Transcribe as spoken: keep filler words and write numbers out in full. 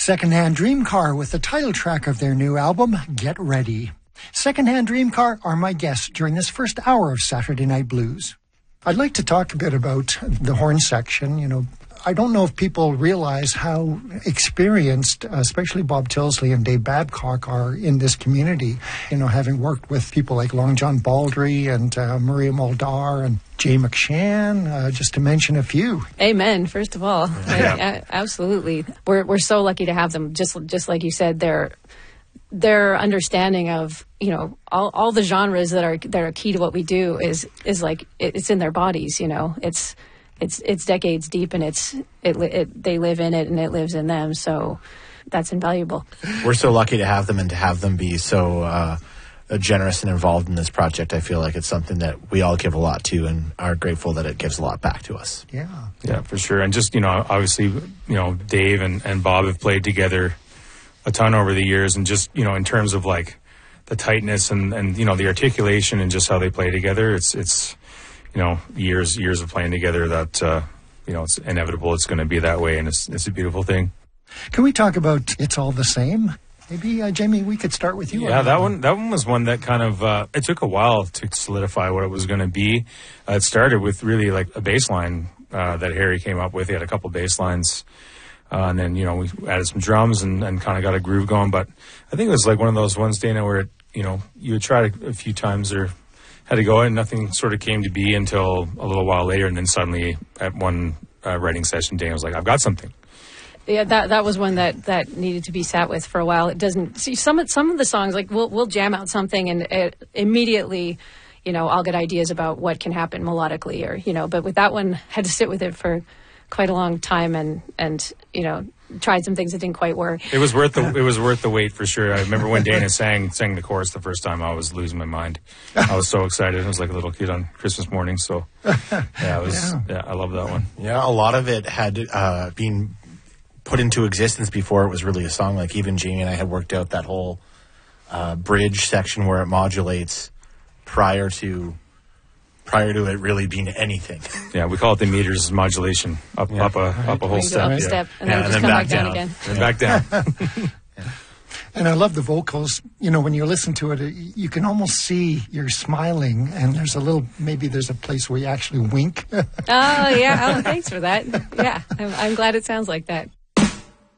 Secondhand Dream Car with the title track of their new album, Get Ready. Secondhand Dream Car are my guests during this first hour of Saturday Night Blues. I'd like to talk a bit about the horn section. You know, I don't know if people realize how experienced, especially Bob Tilsley and Dave Babcock, are in this community. You know, having worked with people like Long John Baldry and uh, Maria Muldaur and Jay McShann, uh, just to mention a few. Amen. First of all, Yeah. I, absolutely, we're we're so lucky to have them. Just just like you said, their their understanding of you know all, all the genres that are that are key to what we do is is like it, it's in their bodies. You know, it's. It's it's decades deep, and it's it, it they live in it, and it lives in them. So that's invaluable. We're so lucky to have them, and to have them be so uh, generous and involved in this project. I feel like it's something that we all give a lot to, and are grateful that it gives a lot back to us. Yeah, yeah, for sure. And just you know, obviously, you know, Dave and, and Bob have played together a ton over the years, and just you know, in terms of like the tightness and, and you know the articulation and just how they play together, it's it's. You know, years years of playing together that, uh, you know, it's inevitable it's going to be that way, and it's it's a beautiful thing. Can we talk about It's All the Same? Maybe, uh, Jamie, we could start with you. Yeah, on that one that one was one that kind of, uh, it took a while to solidify what it was going to be. Uh, it started with really like a bass line uh, that Harry came up with. He had a couple bass lines, uh, and then, you know, we added some drums and, and kind of got a groove going. But I think it was like one of those ones, Dana, where, it, you know, you would try to, a few times or had to go, and nothing sort of came to be until a little while later, and then suddenly at one uh, writing session, Dana was like, "I've got something." Yeah, that that was one that, that needed to be sat with for a while. It doesn't see some of some of the songs, like we'll we'll jam out something, and it, immediately, you know, I'll get ideas about what can happen melodically, or you know. But with that one, had to sit with it for quite a long time, and and you know. Tried some things that didn't quite work. It was worth the it was worth the wait for sure. I remember when Dana sang sang the chorus the first time, I was losing my mind. I was so excited. I was like a little kid on Christmas morning. So yeah, it was yeah, yeah I love that one. Yeah, a lot of it had uh, been put into existence before it was really a song. Like even Jamie and I had worked out that whole uh, bridge section where it modulates prior to. prior to it really being anything. Yeah, we call it the meters modulation, up yeah. up a right. up a whole you step. Up Yeah. a step, and yeah, then and just then come back, back down, down again. And back down. yeah. And I love the vocals. You know, when you listen to it, you can almost see you're smiling, and there's a little, maybe there's a place where you actually wink. Oh, yeah. Oh, thanks for that. Yeah, I'm, I'm glad it sounds like that.